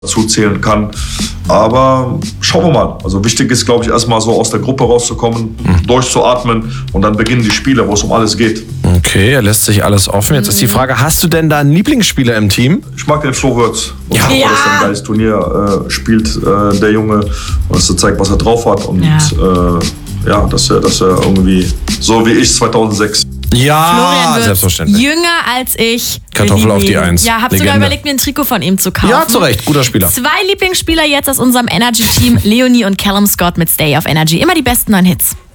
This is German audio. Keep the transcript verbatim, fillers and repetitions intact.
dazu zählen kann. Aber schauen wir mal. Also wichtig ist, glaube ich, erstmal so aus der Gruppe rauszukommen, mhm. durchzuatmen und dann beginnen die Spiele, wo es um alles geht. Okay, er lässt sich alles offen. Jetzt mhm. ist die Frage, hast du denn da einen Lieblingsspieler im Team? Ich mag den Flo Wirtz. Ja. Ich hoffe, dass er ein geiles Turnier äh, spielt, äh, der Junge. Und dass er zeigt, was er drauf hat. Und ja, äh, ja dass, er, dass er irgendwie so wie ich zweitausendsechs. Ja, selbstverständlich. Jünger als ich. Kartoffel auf die Eins. Ja, hab sogar überlegt, mir ein Trikot von ihm zu kaufen. Ja, zu Recht. Guter Spieler. Zwei Lieblingsspieler jetzt aus unserem Energy-Team, Leonie und Callum Scott mit Stay auf Energy. Immer die besten neuen Hits.